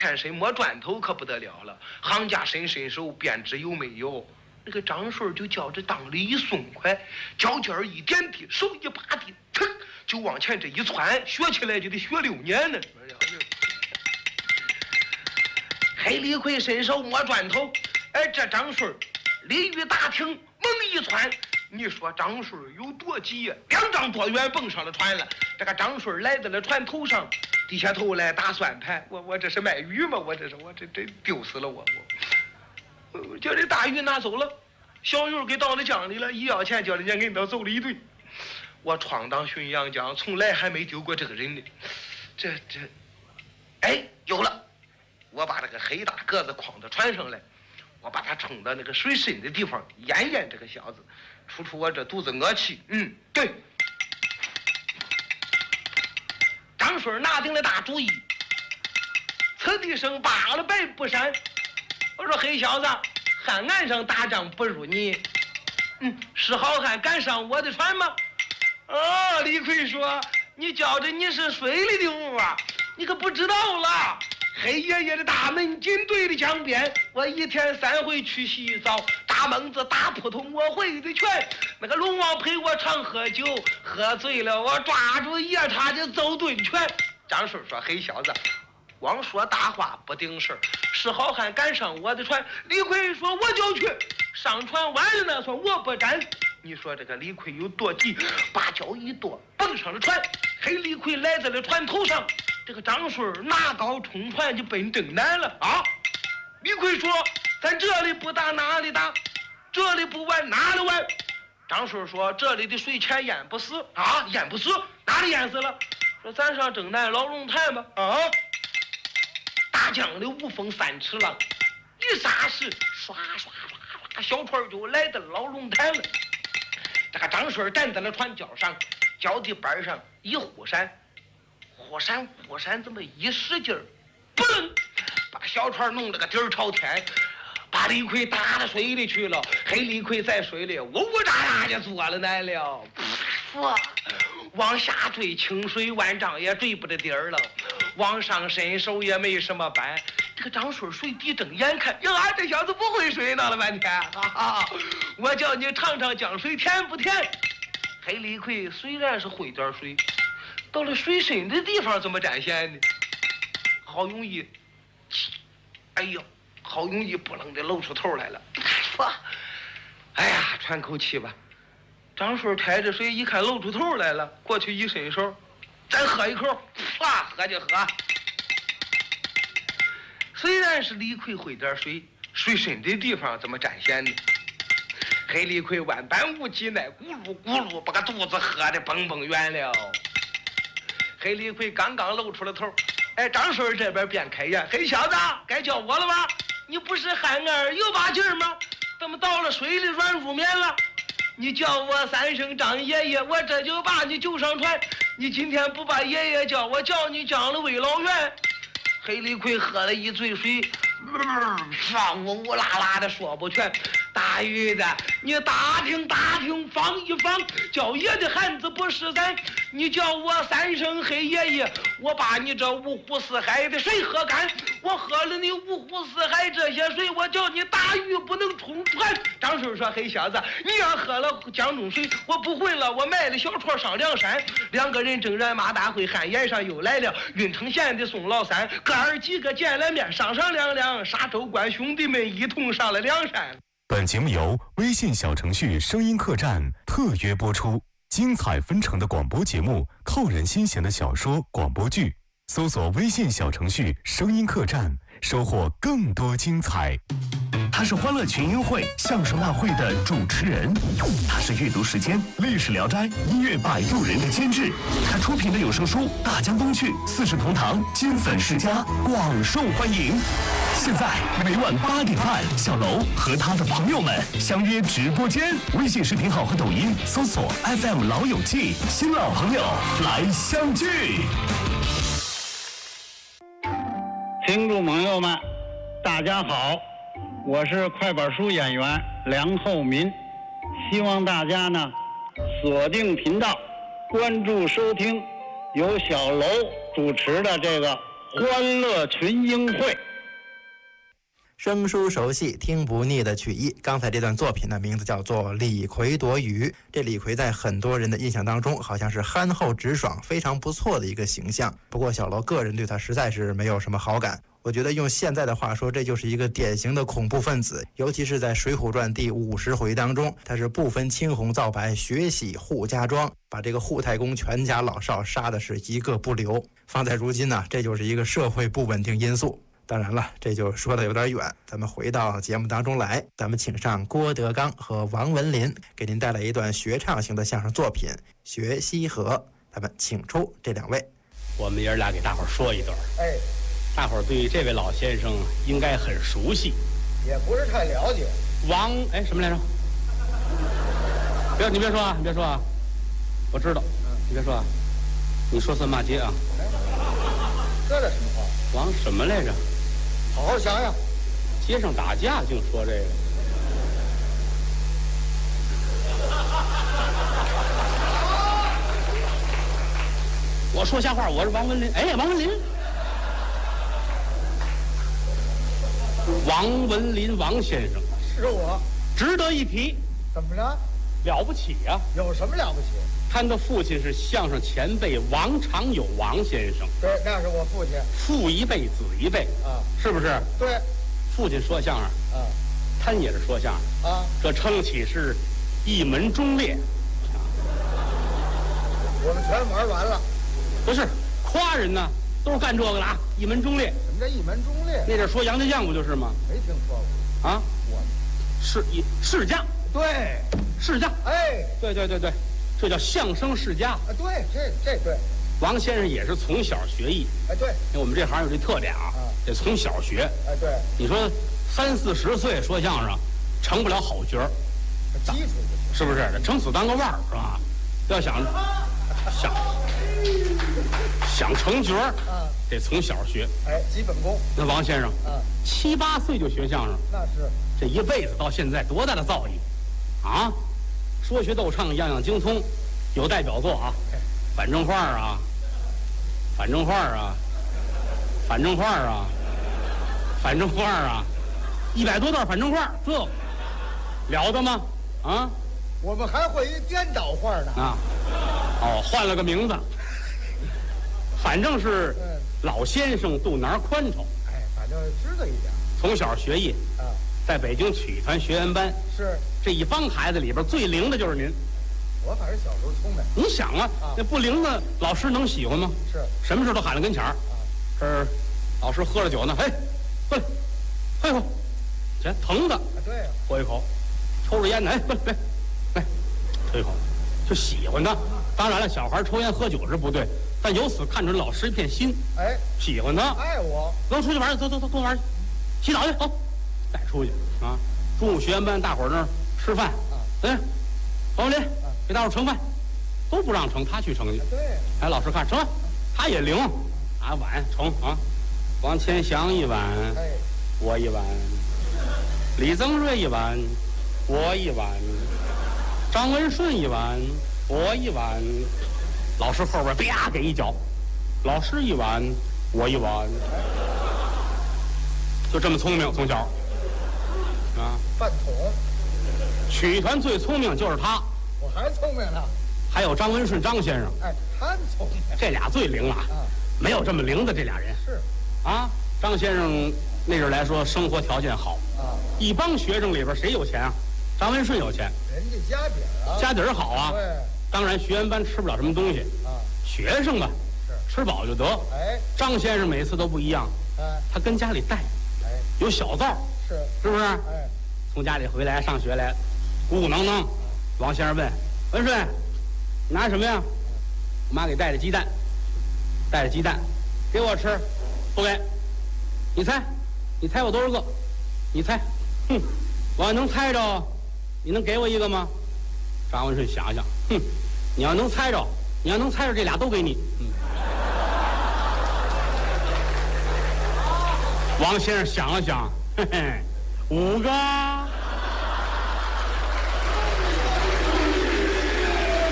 看谁摸砖头可不得了了，行家伸手，便知有没有。那个张顺就觉着裆里一松快，脚尖儿一点地，手一把地，腾就往前这一窜，学起来就得学6年呢。黑李逵伸手摸砖头，哎，这张顺鲤鱼打挺，猛一窜。你说张顺有多急呀？2丈多远蹦上了船了。这个张顺来到了船头上，低下头来打算盘。我这是卖鱼吗？我这丢死了我叫这大鱼拿走了，小鱼给倒到江里了，一要钱叫人家给你倒走了一顿。我闯荡浔阳江，从来还没丢过这个人呢。哎，有了！我把这个黑大个子诓到船上来，我把他冲到那个水深的地方淹这个小子，出我这肚子恶气。对。张顺拿定了大主意，此地生罢了白不闪。我说黑小子，汉岸上打仗不如你，是好汉敢上我的船吗？李逵说，你觉着你是水里的物啊，你可不知道了。黑爷爷的大门紧对着江边，我1天3回去洗澡，大蒙子大扑通我会的全。那个龙王陪我常喝酒，喝醉了我抓住夜叉就揍顿拳。张顺说，黑小子光说大话不顶事，是好汉赶上我的船。李逵说，我就去。上船完了那算我不沾。你说这个李逵有多急，把脚一跺，蹦上了船。黑李逵来在了船头上，这个张顺拿篙冲船就奔正南了啊！李逵说，咱这里不打哪里打，这里不玩哪里玩。张顺说，这里的水钱淹不死啊，淹不死，哪里淹死了？说咱上正南老龙潭吧啊！大江里无风3尺浪，一霎时刷刷刷刷，小船就来到老龙潭了。这个张顺站在了船脚上，脚底板上一忽闪，忽闪，这么一使劲儿，不楞，把小船弄了个底儿朝天，把李逵打到水里去了。黑李逵在水里呜呜喳喳就坐了来了，往下坠，清水万丈也坠不得底儿了，往上伸手也没什么办。这个张顺水底正眼看，呀，这小子不会水，闹了半天，我叫你尝尝江水甜不甜。黑李逵虽然是会点水，到了水深的地方怎么展现呢？好容易，哎呦，好容易不能的露出头来了。哎呀，喘口气吧。张顺抬着水一看露出头来了，过去一伸手，再喝一口，喝就喝。虽然是李逵会点水，水深的地方怎么展现呢？黑李逵万般无计奈，咕噜咕噜把个肚子喝得蹦蹦圆了。黑李逵刚刚露出了头，哎，张顺这边便开言：“黑小子，该叫我了吧？你不是汉儿有把劲儿吗？怎么到了水里软如绵了？你叫我3声张爷爷，我这就把你救上船。你今天不把爷爷叫，我叫你将了魏老远。”黑李逵喝了一嘴水，呜呜啦啦的说不全。大鱼的，你打听打听，防一防，叫爷的汉子不是咱。你叫我3声黑爷爷，我把你这五湖四海的水喝干。我喝了你五湖四海这些水，我叫你大鱼不能冲船。张顺说：“黑小子，你要喝了江中水，我不会了，我卖了小船上梁山。2个人正然马大会，汉沿上又来了郓城县的宋老三，哥儿几个见了面，商商量量，沙州关兄弟们一同上了梁山。” 本节目由微信小程序声音客栈特约播出，精彩纷呈的广播节目，扣人心弦的小说广播剧，搜索微信小程序声音客栈，收获更多精彩。他是欢乐群英会相声大会的主持人，他是阅读时间历史聊斋音乐摆渡人的监制，他出品的有声书《大江东去》《四世同堂》《金粉世家》广受欢迎。现在每晚8点半，小楼和他的朋友们相约直播间，微信视频号和抖音搜索 FM 老友记，新老朋友来相聚。 听众朋友们，大家好，我是快板书演员梁厚民，希望大家呢锁定频道，关注收听由小楼主持的这个欢乐群英会。 生疏熟悉听不腻的曲艺。刚才这段作品的名字叫做《李逵夺鱼》。这李逵在很多人的印象当中好像是憨厚直爽非常不错的一个形象，不过小楼个人对他实在是没有什么好感。我觉得用现在的话说，这就是一个典型的恐怖分子，尤其是在《水浒传》第50回当中，他是不分青红皂白，血洗扈家庄，把这个扈太公全家老少杀的是一个不留。放在如今呢，这就是一个社会不稳定因素。当然了，这就说的有点远，咱们回到节目当中来，咱们请上郭德纲和王文林，给您带来一段学唱型的相声作品《学西河》。咱们请出这两位。 我们爷俩给大伙儿说一段。大伙儿对这位老先生应该很熟悉， 也不是太了解。 什么来着？你别说啊，你别说啊，我知道。你别说啊，你说算骂街啊？ 这什么话？ 王什么来着？ 好好想想。 街上打架净说这个。我说瞎话，我是王文林。王文林。王文林，王先生是我， 值得一提。 怎么着？ 了不起呀！ 有什么了不起？ 他的父亲是相声前辈王长友王先生。 对，那是我父亲。 父一辈子一辈啊， 是不是？ 对， 父亲说相声啊， 他也是说相声啊， 这称起是一门忠烈。 我们全玩完了。 不是夸人呢，都是干这个的啊，一门忠烈。 什么叫一门忠烈？ 那阵说杨家将不就是吗？ 没听说过啊，世家。 对， 世家。对，这叫相声世家。 啊，对，这对。 王先生也是从小学艺。 对， 因为我们这行有这特点啊，得从小学。 对。 你说30-40岁说相声，成不了好角儿， 基础是不是？撑死当个腕儿是吧？要想成角儿，得从小学。 基本功。 那王先生，7、8岁就学相声， 那是这一辈子到现在多大的造诣啊！说学逗唱样样精通，有代表作啊，反正话啊，100多段反正话，这了得吗？啊！ 我们还会一颠倒话呢。 换了个名字，反正是老先生肚腩宽敞。 反正知道一点。 从小学艺在北京曲团学员班。 是这一帮孩子里边最灵的就是您。 我反正小时候聪明。 你想啊，那不灵的老师能喜欢吗？ 是， 什么事都喊在跟前儿。这儿老师喝了酒呢，过来，喝一口，行，疼的。 对呀。 喝一口，抽着烟呢，过来，来，抽一口，就喜欢他。当然了，小孩抽烟喝酒是不对，但由此看出老师一片心。喜欢他， 爱我。 能出去玩，走，跟我玩去，洗澡去，走，带出去啊。中午学员班，大伙儿那儿吃饭。王文林给大伙儿盛饭，都不让盛，他去盛去。 对。 老师看盛饭，他也灵，拿碗盛啊。王千祥一碗，我一碗；李增瑞一碗，我一碗；张文顺一碗，我一碗。老师后边啪给一脚，老师一碗，我一碗。就这么聪明，从小饭桶。 曲团最聪明就是他。 我还聪明呢。 还有张文顺张先生。 他聪明。 这俩最灵了。没有这么灵的这俩人。 是。 张先生那阵来说生活条件好。一帮学生里边谁有钱啊？张文顺有钱。 人家家底儿家底儿好啊。 对。 当然学员班吃不了什么东西。学生吧，吃饱就得。张先生每次都不一样。他跟家里带。有小灶。是不是？从家里回来上学来，鼓鼓囊囊。王先生问文顺，你拿什么呀？我妈给带着鸡蛋，给我吃，不给。你猜我多少个？你猜。我要能猜着，你能给我一个吗？张文顺想想，你要能猜着这俩都给你。王先生想了想，5个。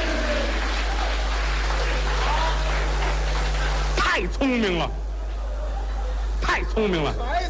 太聪明了， 太聪明了。 还